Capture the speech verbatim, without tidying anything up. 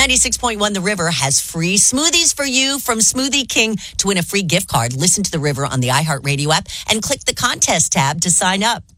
ninety-six point one The River has free smoothies for you from Smoothie King. To win a free gift card, listen to The River on the iHeartRadio app and click the contest tab to sign up.